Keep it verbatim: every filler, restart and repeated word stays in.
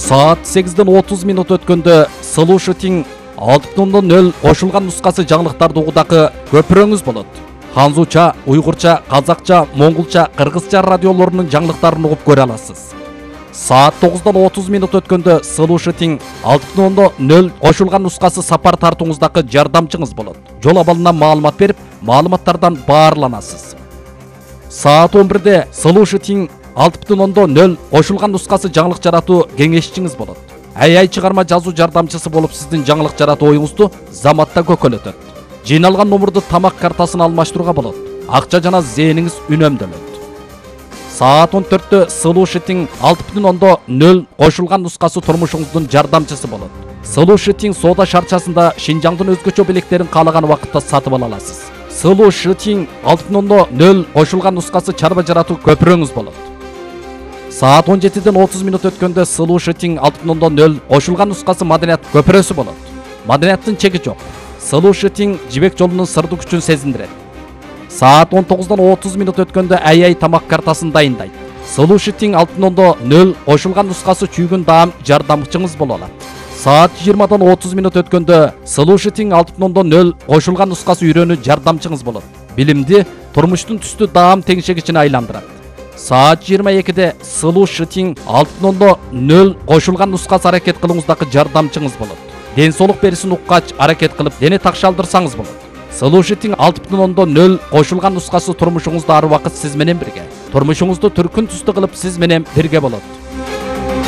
Saat сегизден отуз минут өткөндө Слушатиң алты бүтүн нөл кошулган нускасы жаңылыктарды угудагы көпүрөңүз болот. Ханзуча, уйгурча, казакча, моңголча, кыргызча радиолорунун жаңылыктарын угуп көрө аласыз. Saat тогуздан отуз минут өткөндө Слушатиң алты бүтүн нөл кошулган нускасы сапар тартууңуздагы жардамчыңыз болот. Жол абалынан маалымат берип, маалыматтардан баарланасыз. Saat он бирде Слушатиң алты бүтүн нөл кошулган нускасы жаңылык жаратуу кеңешчиңиз болот. Ай-ай чыгарма жазуу жардамчысы болуп сиздин жаңылык жаратуу оюңузду заматта көкөлөтөт. Жыйналган номурду тамак картасын алмаштырууга болот. Акча жана зээниңиз үнөмдөлөт. Saat он төрттө Слушатиң алты бүтүн нөл кошулган нускасы турмушуңуздун жардамчысы болот. Слушатиң соода шарчасында Шинжаңдын өзгөчө белектерин каалаган убакытта сатып ала аласыз. Слушатиң алты бүтүн нөл кошулган нускасы чарба жаратуу көпүрөңүз болот. Saat он жетиден отуз минут өткөндө Слушатиң алты бүтүн нөл кошулган нускасы маданият көпүрөсү болот. Маданияттын чеги жок. Слушатиң жибек жолунун сырдуу күчүн сезиндирет. Saat он тогуздан отуз минут өткөндө ай-ай тамак картасын дайындайт. Слушатиң алты бүтүн нөл кошулган нускасы чүйгүн даам жардамчыңыз боло алат. Saat жыйырмадан отуз минут өткөндө Слушатиң алты бүтүн нөл кошулган нускасы үйрөнүү жардамчыңыз болот. Билимди турмуштун түстүү даам теңшегичине айландырат. Saat жыйырма экиде Слушатиң алты бүтүн нөл кошулган нускасы аракет кылууңуздагы жардамчыңыз болот. Ден соолук берисин уккач аракет кылып дене такшалдырсаңыз болот. Слушатиң алты бүтүн нөл кошулган нускасы турмушуңузда ар убакыт сиз менен бирге. Турмушуңузду түркүн түстүү кылып сиз менен бирге болот.